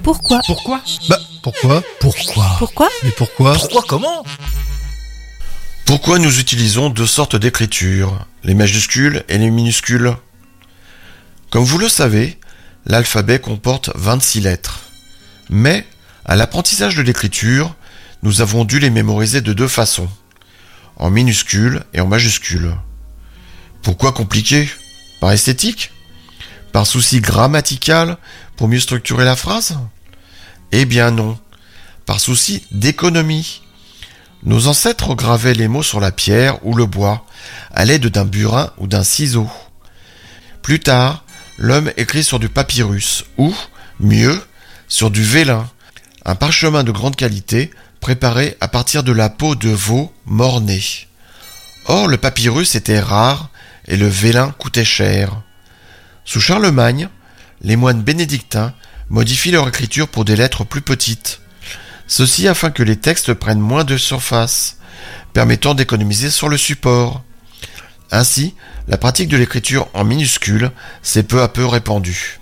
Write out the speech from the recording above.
Pourquoi? Pourquoi? Pourquoi? Pourquoi? Mais pourquoi? Pourquoi comment? Pourquoi nous utilisons deux sortes d'écriture, les majuscules et les minuscules? Comme vous le savez, l'alphabet comporte 26 lettres. Mais, à l'apprentissage de l'écriture, nous avons dû les mémoriser de deux façons, en minuscules et en majuscules. Pourquoi compliquer? Par esthétique? Par souci grammatical pour mieux structurer la phrase? Eh bien non, par souci d'économie. Nos ancêtres gravaient les mots sur la pierre ou le bois, à l'aide d'un burin ou d'un ciseau. Plus tard, l'homme écrit sur du papyrus ou, mieux, sur du vélin, un parchemin de grande qualité préparé à partir de la peau de veau mort-né. Or, le papyrus était rare et le vélin coûtait cher. Sous Charlemagne, les moines bénédictins modifient leur écriture pour des lettres plus petites. Ceci afin que les textes prennent moins de surface, permettant d'économiser sur le support. Ainsi, la pratique de l'écriture en minuscules s'est peu à peu répandue.